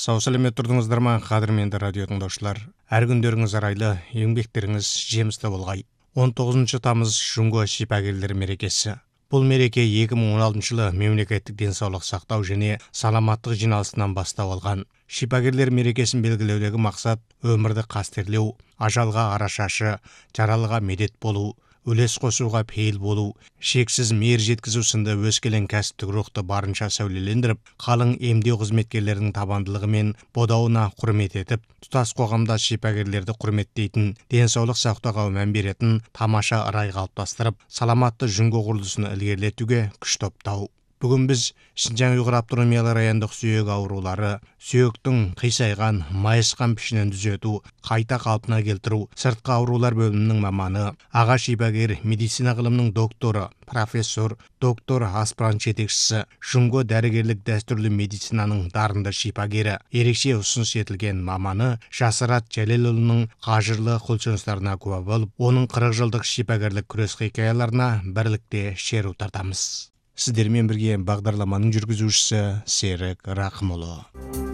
Сау сәлемет тұрдыңыздар ма, қадірменді радио тыңдаушылар. Әр күндеріңіз арайлы, еңбектеріңіз жемісті болғай. 19 тамыз Жұңго шипагерлер мерекесі. Бұл мереке 2016 жылы мемлекеттік денсаулық сақтау және саламаттық жиналысынан бастау алған. Шипагерлер мерекесін белгілеудегі мақсат өмірді қастерлеу, ажалға арашашы, жаралыға медет болу, үлес қосуға пейіл болу, шексіз мейір жеткізу сынды өскелең кәсіптік рухты барынша сәулелендіріп, қалың емдеу қызметкерлерінің табандылығы мен бодауына құрмет етіп, тұтас қоғамда шипагерлерді құрметтейтін, денсаулық сақтауға мән беретін тамаша ырай қалыптастырып, саламатты Жұңго құрылысын ілгерілетуге күш топтау. Бүгін біз Шинжаң Уйғыр автономиялы райондық сүйек аурулары, сүйектің қисайған, майысқан пішінін түзету, қайта қалпына келтіру, сыртқы аурулар бөлімінің маманы, аға шипагер, медицина ғылымының докторы, профессор, доктор, аспирант жетекшісі, Жұңго дәрігерлік дәстүрлі медицинаның дарынды шипагері, ерекше ұсыныс етілген маманы Жасырат Жәлелұлының қажырлы құлшыныстарына куә болып, оның 40 жылдық шипагерлік күрес хикаяларына бірлікте шеру тартамыз. Сіздермен бірге бағдарламаның жүргізушісі Серік Рақымұлы.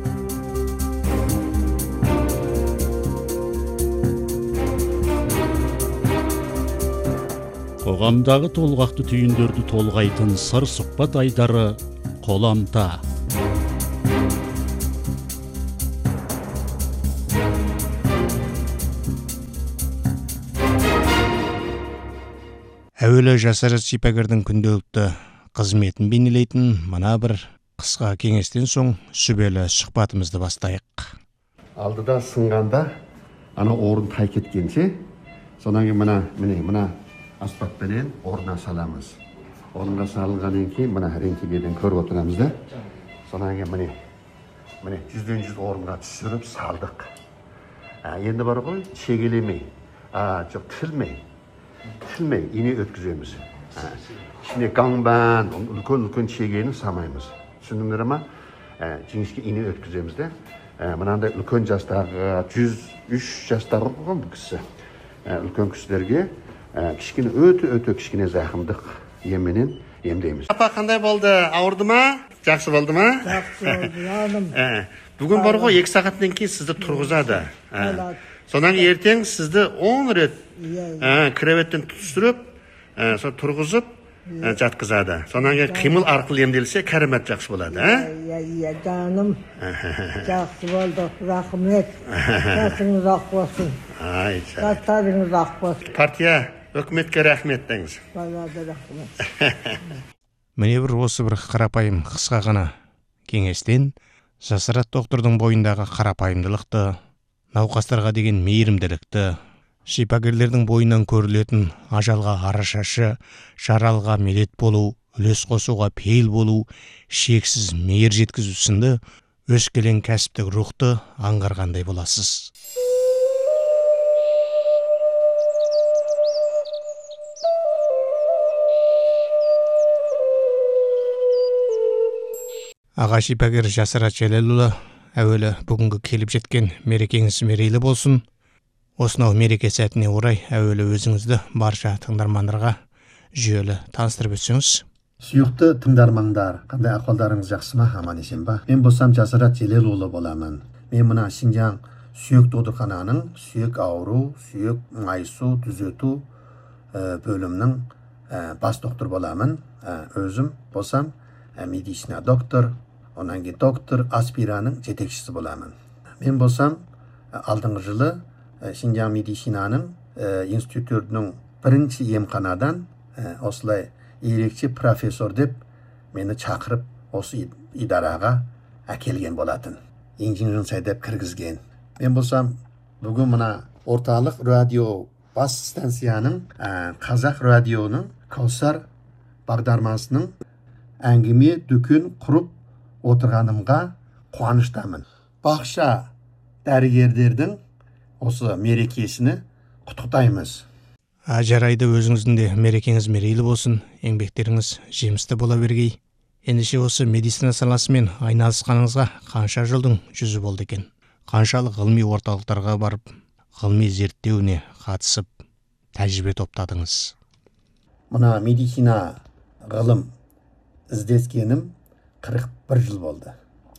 Қоғамдағы толғақты түйіндерді толғайтын сыр сұхбат айдары Қоламта. Әуелі Жасырат шипагердің күнделікті қызметін бейнелейтін мына бір қысқа кеңестен соң сүбелі сұхбатымызды бастайық. Алдыда сынғанда ана орын тай кеткенше, сонан кейін мына аспаппенен орнына саламыз. Орынға салынғаннан кейін мына рентгеннен көріп отырамыз да. Сонан кейін міне 100-100 орынға түсіріп салдық. Енді бар ғой, шегелемей, жоқ тілмей ине өткіземіз. Ішіне қаңбан, үлкен шегені самаймыз. Түсіндіңдер ма? Жіңішке ине өткіземіз де. Мынандай үлкен жастағы, 103 жастағы болған бұл кісі. Үлкен кісілерге кішкене өте кішкене зақымдық емменен емдейміз. Апа, қандай болды? Ауырды ма? Жақсы болды ма? Жақсы болды, жаным. Бүгін бар ғой, 2 сағаттан кейін сізді тұрғызады. Сонан ертең сізді 10 рет креветтен түсіріп, тұрғызып жатқызады. Сонан кейін қимыл арқылы емделсе, кәрімет жақсы болады. Иә, жаным. Жақсы болды, рахмет. Жасыңыз ақ болсын. Жастарыңыз ақ болсын. Партия, өкіметке рахмет деңіз. Рахмет. Міне бір осы бір қарапайым қысқа ғана кеңестен Жасырат доктордың бойындағы қарапайымдылықты, науқастарға деген мейірімділікті, шипагерлердің бойынан көрілетін ажалға арашашы, жаралға медет болу, үлес қосуға пейіл болу, шексіз мейір жеткізу сынды өскелең кәсіптік рухты аңғарғандай боласыз. Аға шипагер Жасырат Жәлелұлы, әуелі бүгінгі келіп жеткен мерекеңіз мерейлі болсын. Осынау мереке сәтіне орай әуелі өзіңізді барша тыңдармандарға жүйелі таныстырып өтсеңіз. Сүйікті тыңдармандар, қандай ақвалдарыңыз жақсы ма, аман есен ба? Мен болсам Жасырат Жәлелұлы боламын. Мен мына Шинжаң сүйек додырхананың сүйек ауру, сүйек майысу, түзету бөлімінің бас доктор боламын. Өзім болсам медицина доктор, онан кейін доктор аспираның жетекшісі боламын. Мен болсам алдыңғы жылы Шинжаң медицинаның институтының бірінші емханадан осылай ерекше профессор деп мені шақырып осы идараға әкелген болатын. Инженерін сайдап кіргізген. Мен болсам бүгін мына орталық радио бас станцияның қазақ радионың Каусар бағдарламасының әңгіме дүкен құрып отырғанымға қуаныштамын. Бақша дәрігерлердің осы мерекесіне құттықтаймыз. Жарайды, өзіңіздің де мерекеңіз мерейлі болсын, еңбектеріңіз жемісті бола бергей. Ендеше осы медицина саласымен айналысқаныңызға қанша жылдың жүзі болды екен? Қаншалық ғылыми орталықтарға барып, ғылыми зерттеуіне қатысып, тәжірибе топтадыңыз? Мына медицина ғылым іздескенім 41 жыл болды.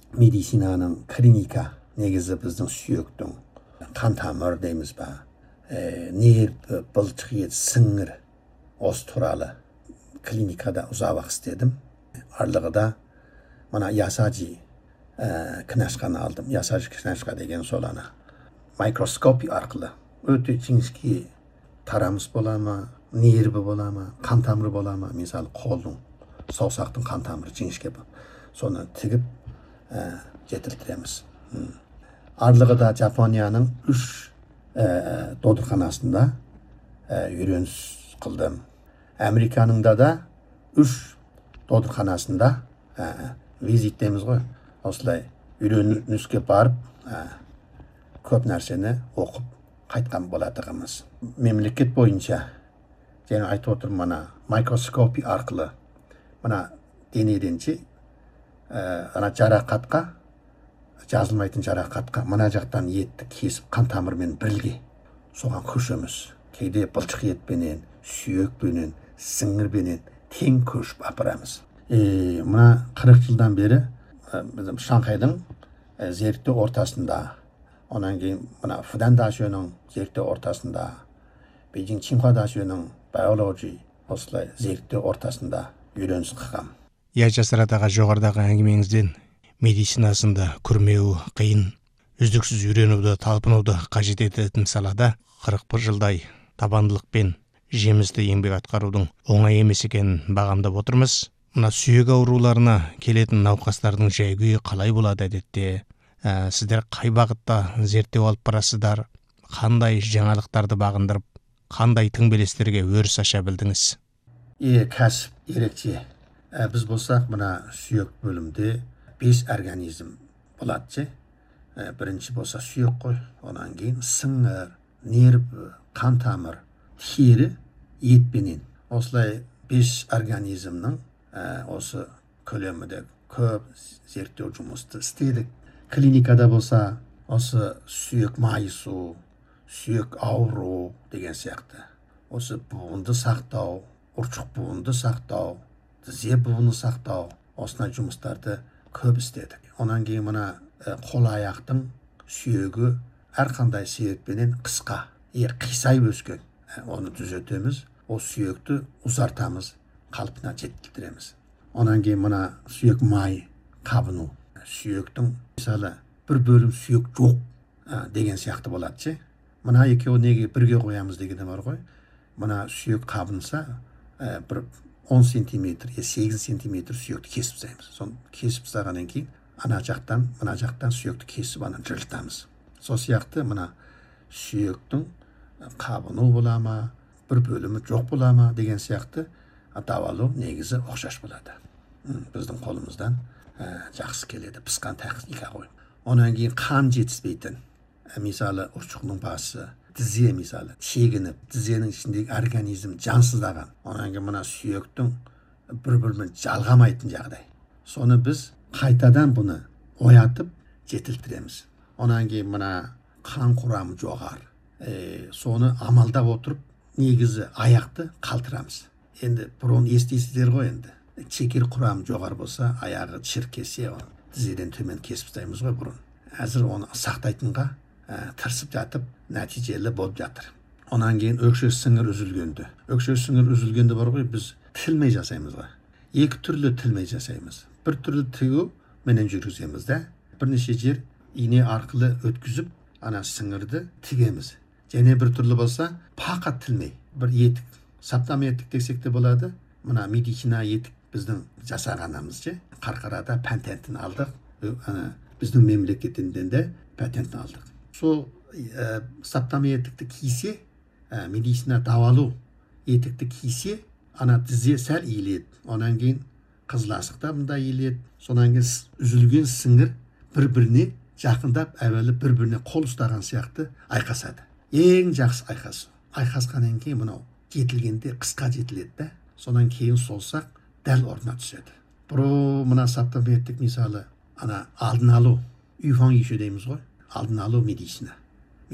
медицинаның клиника негізі біздің сүйектің қан тамыр дейміз ба, нерв, бұлшық ет, сіңір, осы туралы клиникада ұзақ істедім. Арлығыда мына ясажи кінашқаны алдым. Ясажи кінашқа деген сол микроскопи арқылы өте жіңішке тарамыс бола ма, нерві бола ма, қан тамыры бола ма, мысалы қолдың, саусақтың қан тамыры жіңішке бол. Соны тігіп жетілтіреміз. Арлығыда Жапонияның 3 додырханасында үйреніс қылдым. Американың да 3 додырханасында визит дейміз ғой. Осылай үйреніске барып, көп нәрсені оқып қайтқан болатығымыз. Мемлекет бойынша, жаңа айтып отырмын, мына микроскопи арқылы, мына денеденше, жарақатқа, жазылмайтын жарақатқа, мына жақтан етті кесіп, қан тамырмен бірге соған көшеміз. Кейде бұлшық етпенен, сүйекпенен, сіңірбенен тең көшіп апарамыз. Мына 40 жылдан бері біздің Шанхайдың зерттеу ортасында, онан кейін мына Фудан Дашуының зерттеу ортасында, Бейжің Чинхуа Дашуының биология осылай зерттеу ортасында үйреніс қылғам. Жасырадағы жоғарыдағы әңгімеңізден медицинасында күрмеу қиын, үздіксіз үйренуді, талпынуды қажет ететін салада 41 жылдай табандылықпен жемісті еңбек атқарудың оңай емес екенін бағамдап отырмыз. Мына сүйек ауруларына келетін науқастардың жай-күйі қалай болады әдетте? Сіздер қай бағытта зерттеу алып барасыздар? Қандай жаңалықтарды бағындырып, қандай тың белестерге өріс аша білдіңіз? Кәсіп ерекше. Біз болсақ, мына сүйек бөлімде 5 организм болады. Бірінші болса сүйек қой, онан кейін сіңір, нерв, қан тамыр, тері, етпенен. Осылай 5 организмнің осы көлемінде көп зерттеу жұмысты істедік. Клиникада болса, осы сүйек майысу, сүйек ауру деген сияқты. Осы буынды сақтау, ұршық буынды сақтау, тізе буыны сақтау, осындай жұмыстарды көп істедік. Онан кейін мына қол аяқтың сүйегі әрқандай себеппенен қысқа, қисай өскен. Оны түзетеміз, ол сүйекті ұзартамыз, қалпына жеткіземіз. Онан кейін мына сүйек май қабыну, сүйектің мысалы бір бөлім сүйек жоқ деген сияқты болады. Мына екеуі неге бірге қоямыз деген бар ғой. Мына сүйек қабынса, бір 10 сантиметр, 8 сантиметр сүйекті кесіп тастаймыз. Соны кесіп тастағаннан кейін ана жақтан, мына жақтан сүйекті кесіп ана жылытамыз. Сол сияқты мына сүйектің қабыну бола ма, бір бөлімі жоқ бола ма деген сияқты давалау негізі ұқсас болады. Біздің қолымыздан жақсы келеді, пысқан техника ғой. Онан кейін қан жетіспейтін, мысалы ұршықтың басы, тізе мысалы шегініп, тізенің ішіндегі организм жансыздаған. Онан кейін мына сүйектің бір-бірімен жалғамайтын жағдай. Соны біз қайтадан бұны оятып жетілтіреміз. Онан кейін мына қан құрамы жоғары. Соны амалдап отырып, негізі аяқты қалтырамыз. Енді бұрын естисіздер ғой енді. Шекер құрамы жоғары болса, аяғы шіркесе, тізеден төмен кесіп тастаймыз ғой бұрын. Әзір оны сақтайтынға тырысып жатып, нәтижелі болып жатыр. Онан кейін өкше сіңір үзілгенді. Өкше сіңір үзілгенді бар ғой, біз тілмей жасаймыз ғой. 2 түрлі тілмей жасаймыз. Бір түрлі тігу менен жүргіземіз да. Бірнеше жер ине арқылы өткізіп, ана сіңірді тігеміз. Және бір түрлі болса, пақат тілмей. Бір етік, саптама етік десек те болады. Мына медицина етік біздің жасағанымыз же. Қарқарада патентін алдық. Біздің мемлекетінден де патентін алдық. Сол саптама етікті кисе, медицина давалу етікті кисе, ана тізе сәл иіледі. Онан кейін қызыласықта мұнда иіледі. Сонан кейін үзілген сіңір бір-біріне жақындап, әуелі бір-біріне қол ұстаған сияқты айқасады. Ең жақсы айқасу. Айқасқаннан кейін мынау жетілгенде қысқа жетіледі да. Сонан кейін солсақ дәл орнына түседі. Бұрын мына саптама етік мысалы ана алдын алу, үйфан дейміз ғой. Алдын алу медицина.